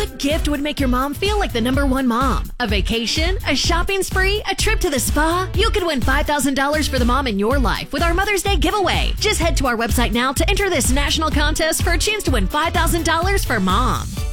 What gift would make your mom feel like the #1 mom? A vacation? A shopping spree? A trip to the spa? You could win $5,000 for the mom in your life with our Mother's Day giveaway. Just head to our website now to enter this national contest for a chance to win $5,000 for mom.